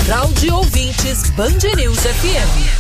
Central de Ouvintes Band News FM.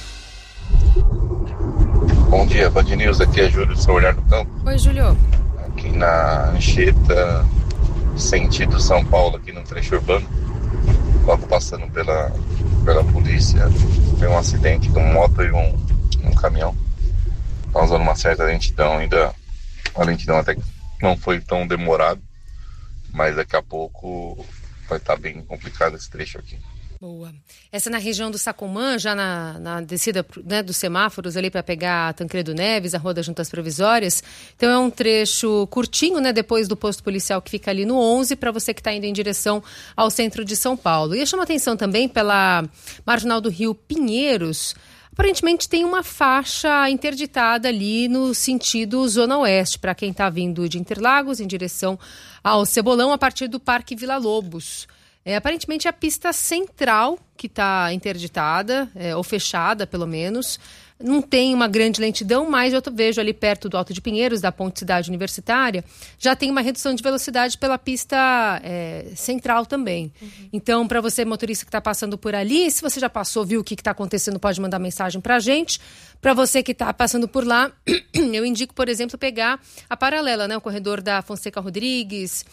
Bom dia, Band News, aqui é Júlio do São Bernardo do Campo. Oi, Júlio. Aqui na Anchieta, sentido São Paulo, aqui no trecho urbano, logo passando pela polícia, tem um acidente de uma moto e um caminhão, causando uma certa lentidão, ainda a lentidão até que não foi tão demorado, mas daqui a pouco vai estar bem complicado esse trecho aqui. Boa. Essa na região do Sacomã, já na descida, né, dos semáforos ali para pegar a Tancredo Neves, a Rua das Juntas Provisórias. Então é um trecho curtinho, né, depois do posto policial que fica ali no 11, para você que está indo em direção ao centro de São Paulo. E eu chamo a atenção também pela Marginal do Rio Pinheiros. Aparentemente tem uma faixa interditada ali no sentido Zona Oeste, para quem está vindo de Interlagos em direção ao Cebolão, a partir do Parque Vila Lobos. Aparentemente a pista central que está interditada, ou fechada pelo menos, não tem uma grande lentidão, mas eu vejo ali perto do Alto de Pinheiros, da Ponte Cidade Universitária, já tem uma redução de velocidade pela pista central também. Uhum. Então, para você, motorista que está passando por ali, se você já passou, viu o que está acontecendo, pode mandar mensagem para a gente. Para você que está passando por lá, eu indico, por exemplo, pegar a paralela, né? O corredor da Fonseca Rodrigues,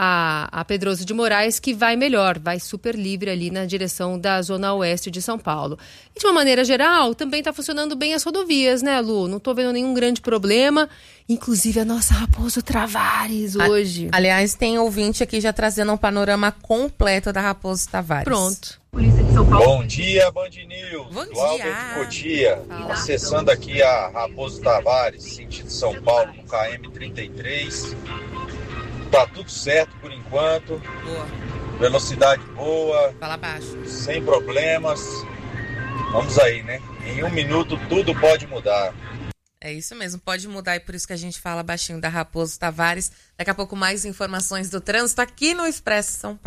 a Pedroso de Moraes, que vai melhor, vai super livre ali na direção da Zona Oeste de São Paulo. E de uma maneira geral, também está funcionando bem as rodovias, né, Lu? Não estou vendo nenhum grande problema. Inclusive a nossa Raposo Tavares hoje. Aliás, tem ouvinte aqui já trazendo um panorama completo da Raposo Tavares. Pronto. Bom dia, Band News. Bom Cláudio dia. de Cotia. Acessando aqui a Raposo Tavares, sentido São Paulo, no KM 33. Tá tudo certo por enquanto. Boa. Velocidade boa. Fala baixo. Sem problemas. Vamos aí, né? Em 1 minuto tudo pode mudar. É isso mesmo, pode mudar e por isso que a gente fala baixinho da Raposo Tavares. Daqui a pouco mais informações do trânsito aqui no Expresso São Paulo.